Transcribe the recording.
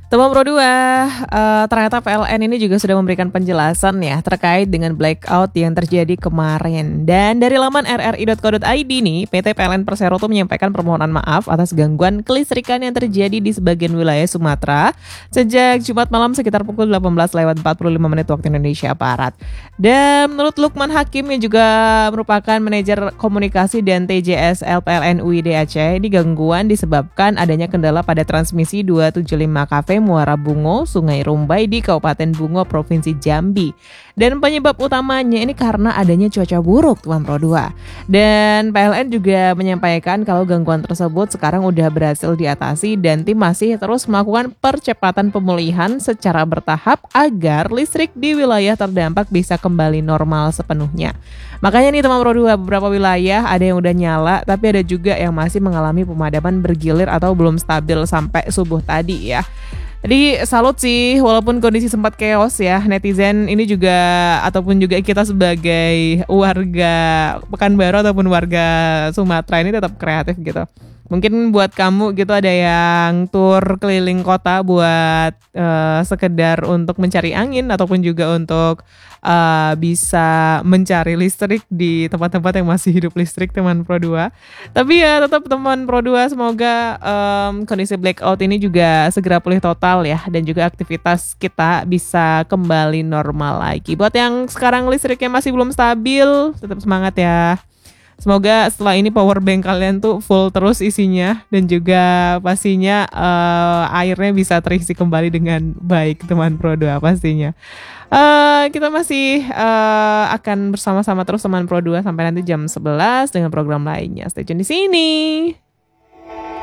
Teman Pro 2, ternyata PLN ini juga sudah memberikan penjelasan ya terkait dengan blackout yang terjadi kemarin. Dan dari laman rri.co.id nih, PT PLN Persero tuh menyampaikan permohonan maaf atas gangguan kelistrikan yang terjadi di sebagian wilayah Sumatera sejak Jumat malam sekitar pukul 18:45 waktu Indonesia Barat. Dan menurut Lukman Hakim yang juga merupakan manajer komunikasi dan TJS LPLN UID Aceh, ini gangguan disebabkan adanya kendala pada transmisi 275 kV Muara Bungo, Sungai Rumbai di Kabupaten Bungo, Provinsi Jambi. Dan penyebab utamanya ini karena adanya cuaca buruk, Tuan Pro 2. Dan PLN juga menyampaikan kalau gangguan tersebut sekarang udah berhasil diatasi dan tim masih terus melakukan percepatan pemulihan secara bertahap agar listrik di wilayah terdampak bisa kembali normal sepenuhnya. Makanya nih teman Pro 2, beberapa wilayah ada yang udah nyala tapi ada juga yang masih mengalami pemadaman bergilir atau belum stabil sampai subuh tadi ya. Jadi salut sih, walaupun kondisi sempat chaos ya, netizen ini juga ataupun juga kita sebagai warga Pekanbaru ataupun warga Sumatera ini tetap kreatif gitu. Mungkin buat kamu gitu ada yang tur keliling kota buat sekedar untuk mencari angin ataupun juga untuk bisa mencari listrik di tempat-tempat yang masih hidup listrik teman Pro 2. Tapi ya tetap teman Pro 2 semoga kondisi blackout ini juga segera pulih total ya dan juga aktivitas kita bisa kembali normal lagi. Buat yang sekarang listriknya masih belum stabil, tetap semangat ya. Semoga setelah ini power bank kalian tuh full terus isinya dan juga pastinya airnya bisa terisi kembali dengan baik teman Pro 2 pastinya. Kita masih akan bersama-sama terus teman Pro 2 sampai nanti jam 11 dengan program lainnya. Stay tune di sini.